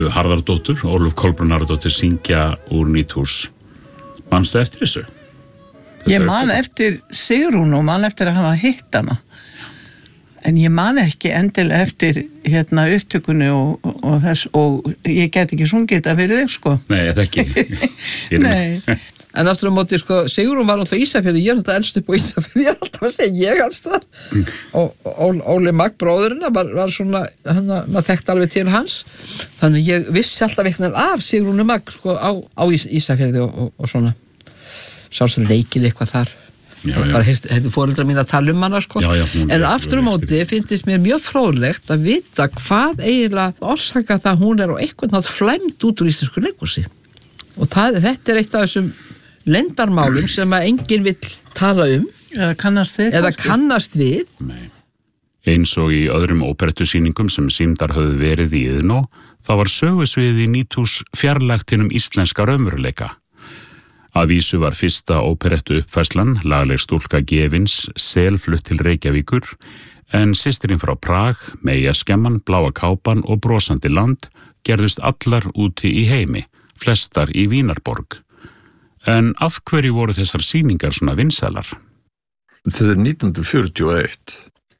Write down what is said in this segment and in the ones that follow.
Harðardóttur, Ólöf Kolbrún Harðardóttir syngja úr Nýthús. Manstu eftir þessu? Ég man eftir Sigrún og man eftir að hafa hitt hana. En ég man ekki endilega eftir upptökunni og þess, og ég get ekki sungið þetta fyrir þig, sko. Nei, þetta ekki. Nei. En aftur á móti, sko, Sigrún var alltaf Ísafirði, ég alltaf elst upp á Ísafirði, ég alltaf að segja ég alls það. Og Óli Magg, bróðurinn, var svona, maður þekkti alveg til hans. Þannig ég vissi alltaf eitthvað af Sigrúnu Magg, sko, á Ísafirði og svona. Sjálfsög leikið eitthvað þar. Já. Bara hefði foreldrar mín að tala hana, sko. Já, en aftur á móti finnst mér mjög fróðlegt að vita hvað eiginlega orsaka það hún á eitthvað nátt flæmt út úr íslensku leikhúsi. Og þetta eitt af þessum leyndarmálum sem að enginn vill tala eða kannast við. Nei. Eins og í öðrum óperettusýningum sem sýndar höfðu verið í Iðnó, þá var sögusviðið í Nýthús fjarlægt hinum íslenska raunveruleika. Að vísu var fyrsta óperettu uppfærslan, lagleg stúlka Gefins, selflutt til Reykjavíkur, en systirinn frá Prag, Meja skemman, Bláa kápan og Brosandi land gerðust allar úti í heimi, flestar í Vínarborg. En af hverju voru þessar sýningar svona vinsælar? Þetta 1941.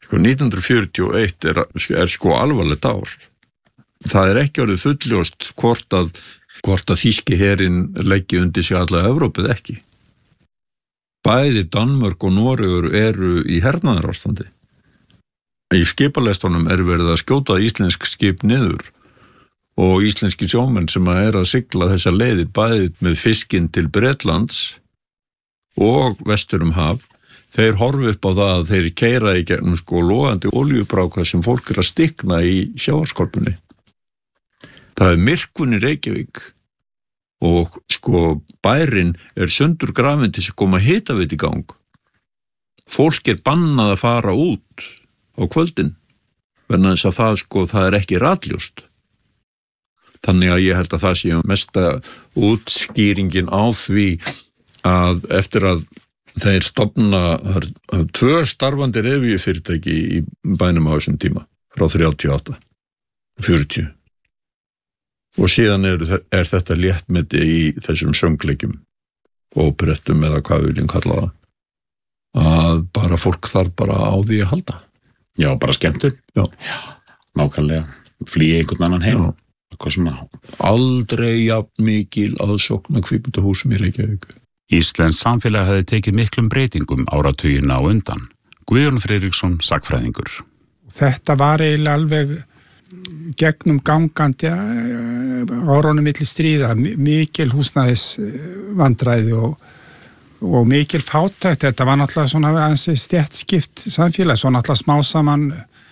1941 er sko alvarlegt ár. Það ekki orðið fulljóst hvort að þýski herinn leggi undir sig alla Evrópið ekki. Bæði Danmörk og Noregur eru í hernaðarástandi. Í skipalestunum verið að skjóta íslensk skip niður og íslenski sjómenn sem að sigla þessa leiði bæði með fiskinn til Bretlands og vestur haf, þeir horfi upp á það að þeir keyra í gegnum sko logandi olíubráka sem fólk að stikna í sjávarskorpunni. Það myrkvun í Reykjavík og sko bærinn sundur grafinn til að koma hitaveit í gang. Fólk bannað að fara út á kvöldin vegna þess að það ekki ratljóst. Þannig að ég held að það sé mesta útskýringin á því að eftir að þeir stofna 2 starfandi revíufyrirtæki í bænum á þessum tíma frá 38, 40. Og síðan er þetta léttmeti í þessum söngleikjum, óperettum eða hvað við viljum kalla það, að bara fólk þarf bara á því að halda. Já, bara skemmtun. Já. Nákvæmlega. Flýja einhvern annan heim. Já. Aldrei jafn mikil aðsókn að kvikmyndahúsum í Reykjavík. Íslenskt samfélag hefði tekið miklum breytingum áratugina á undan. Guðjón Friðriksson, sagnfræðingur. Þetta var eiginlega alveg gegnum gangandi árunum milli stríða, mikil húsnæðisvandræði og mikil fátækt. Þetta var náttúrulega svona ansi stéttskipt samfélag, svo náttúrulega smá saman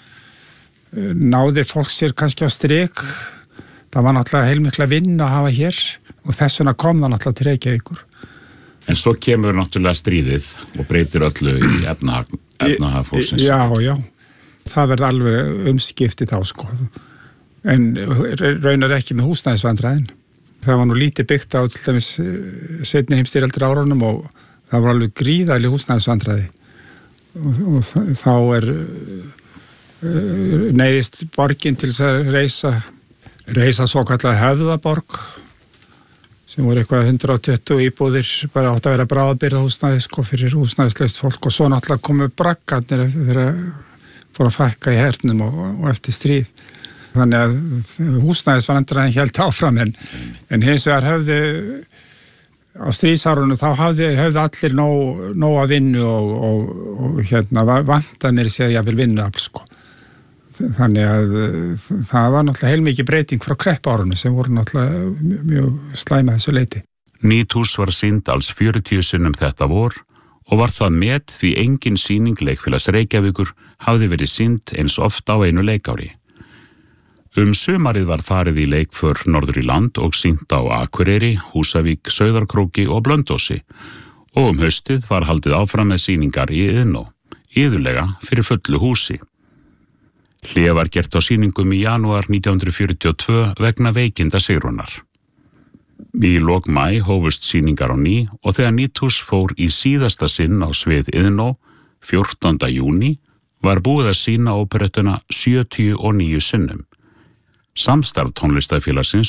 náði fólk sér kannski á strik. Það var náttúrulega heilmikla vinna að hafa hér og þess vegna kom það náttúrulega til Reykjavíkur. En svo kemur náttúrulega stríðið og breytir öllu í efnahag fólksins. Já. Það verði alveg umskipti þá, sko. En raunar ekki með húsnæðisvandræðin. Það var nú lítið byggt á til dæmis seinni heimsstyrjaldir árunum og það var alveg gríðarleg húsnæðisvandræði. Og þá neyðist borgin til þess að reisa svokallað Höfðaborg sem voru eitthvað 120 íbúðir, bara átt að vera bráðabirgðahúsnæði, sko, fyrir húsnæðislaust fólk og svo náttúrulega komu braggarnir þegar fór að fækka í hernum og eftir stríð. Þannig að húsnæðisvandræðin hélt áfram en hins vegar hefði á stríðsárunum þá hefði allir nóg að vinnu og vantanir sig að ég vil vinna alls, sko. Þannig að það var náttúrulega heilmikið breyting frá kreppárunum sem voru náttúrulega mjög slæma þessu leyti. Nýthús var sýnd alls 40 sinnum þetta vor og var það met því engin sýning Leikfélags Reykjavíkur hafði verið sýnd eins oft á einu leikári. Sumarið var farið í leikför norður í land og sýnt á Akureyri, Húsavík, Sauðárkróki og Blönduósi og haustið var haldið áfram með sýningar í Iðnó, iðulega fyrir fullu húsi. Hlé var gert á sýningum í janúar 1942 vegna veikinda Sigrúnar. Í lok maí hófust sýningar á ný og þegar Nýthús fór í síðasta sinn á svið Iðnó 14. júní var búið að sýna óperettuna 79 sinnum. Samstarf tónlistafélagsins